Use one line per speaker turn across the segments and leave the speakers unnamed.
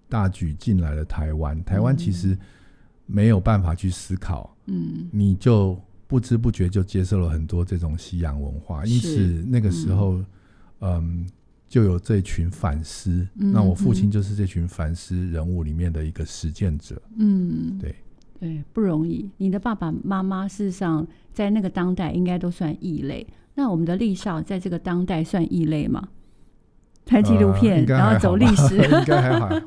大举进来了台湾，台湾其实没有办法去思考，你就不知不觉就接受了很多这种西洋文化，因此那个时候就有这群反思，那我父亲就是这群反思人物里面的一个实践者。
对，不容易。你的爸爸妈妈事实上在那个当代应该都算异类，那我们的立少在这个当代算异类吗？拍纪录片，然后走历史，
应该还好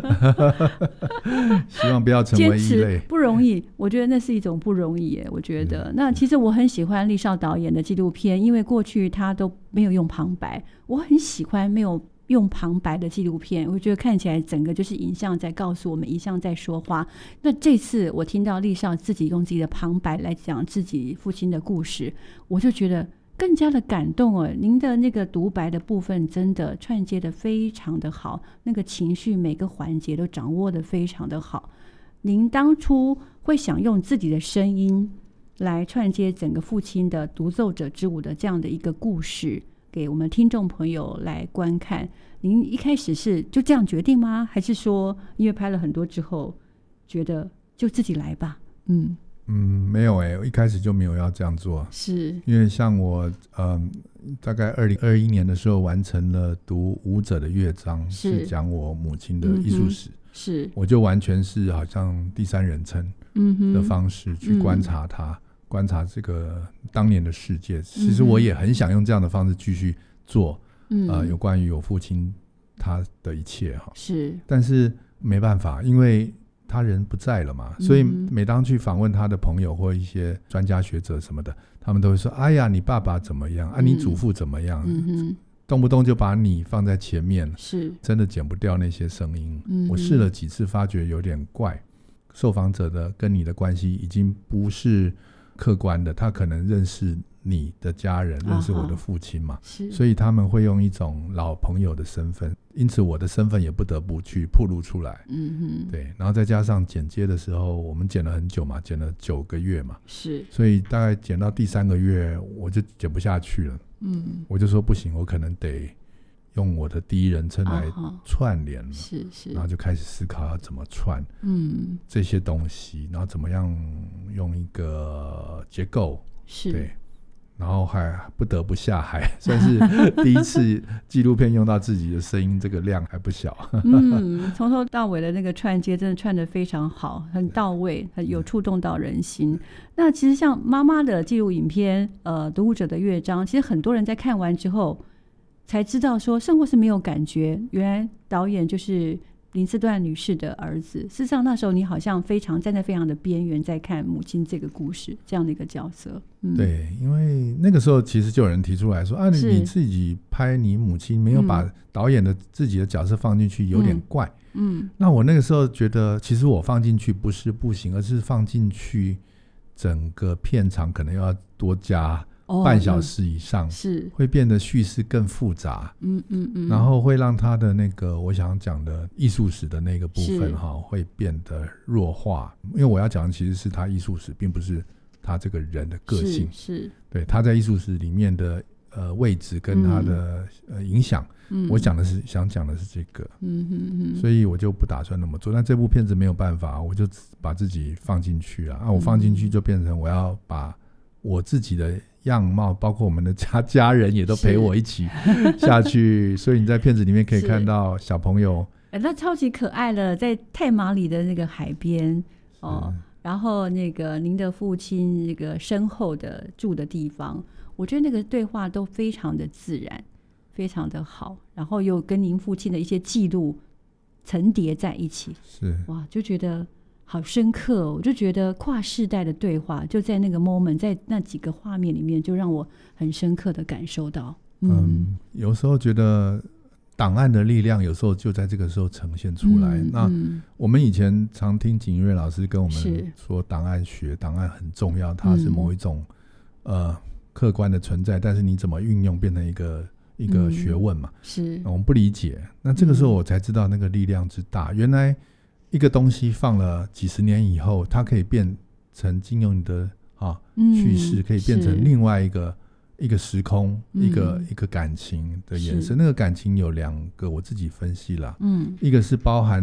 希望不要成为异类，
坚持不容易，我觉得那是一种不容易耶。我觉得那其实我很喜欢立少导演的纪录片，因为过去他都没有用旁白，我很喜欢没有用旁白的纪录片，我觉得看起来整个就是影像在告诉我们，影像在说话。那这次我听到立少自己用自己的旁白来讲自己父亲的故事，我就觉得更加的感动哦。您的那个独白的部分真的串接的非常的好，那个情绪每个环节都掌握的非常的好。您当初会想用自己的声音来串接整个父亲的独奏者之舞的这样的一个故事给我们听众朋友来观看，您一开始是就这样决定吗？还是说因为拍了很多之后觉得就自己来吧？
没有我一开始就没有要这样做，
是
因为像我大概2021年的时候完成了读舞者的乐章，是讲我母亲的艺术史，
是
我就完全是好像第三人称的方式去观察它，观察这个当年的世界。其实我也很想用这样的方式继续做有关于我父亲他的一切
是，
但是没办法，因为他人不在了嘛，所以每当去访问他的朋友或一些专家学者什么的，他们都会说哎呀你爸爸怎么样啊，你祖父怎么样，动不动就把你放在前面，
是
真的剪不掉那些声音。我试了几次发觉有点怪，受访者的跟你的关系已经不是客观的，他可能认识你的家人，认识我的父亲嘛，所以他们会用一种老朋友的身份，因此我的身份也不得不去暴露出来。对，然后再加上剪接的时候我们剪了很久嘛，剪了9个月嘛，是，所以大概剪到第3个月我就剪不下去了。我就说不行，我可能得用我的第一人称来串联了，是，然后就开始思考要怎么串这些东西，然后怎么样用一个结构，是，对，然后还不得不下海，算是第一次纪录片用到自己的声音，这个量还不小。
从头到尾的那个串接真的串得非常好，很到位，很有触动到人心。那其实像妈妈的纪录影片读舞者的乐章，其实很多人在看完之后才知道说生活是没有感觉，原来导演就是林思段女士的儿子。事实上那时候你好像站在非常的边缘，在看母亲这个故事这样的一个角色。
对，因为那个时候其实就有人提出来说你自己拍你母亲没有把导演的自己的角色放进去有点怪。那我那个时候觉得其实我放进去不是不行，而是放进去整个片长可能要多加半小时以上，是会变得叙事更复杂，然后会让他的那个我想讲的艺术史的那个部分会变得弱化，因为我要讲的其实是他艺术史，并不是他这个人的个性，是对他在艺术史里面的位置跟他的影响，我想讲的是这个，所以我就不打算那么做。但这部片子没有办法，我就把自己放进去了我放进去就变成我要把我自己的样貌，包括我们的家人也都陪我一起下去，所以你在片子里面可以看到小朋友
那超级可爱的在太马里的那个海边然后那个您的父亲那个身后的住的地方，我觉得那个对话都非常的自然，非常的好，然后又跟您父亲的一些记录层叠在一起，是哇，就觉得好深刻我就觉得跨世代的对话就在那个 moment， 在那几个画面里面就让我很深刻的感受到。
有时候觉得档案的力量有时候就在这个时候呈现出来。那我们以前常听景瑞老师跟我们说档案学，档案很重要，它是某一种客观的存在，但是你怎么运用变成一个学问嘛，是我们不理解。那这个时候我才知道那个力量之大，原来一个东西放了几十年以后，它可以变成经由你的叙事，可以变成另外一个时空，一个感情的延伸。那个感情有2个我自己分析啦，一个是包含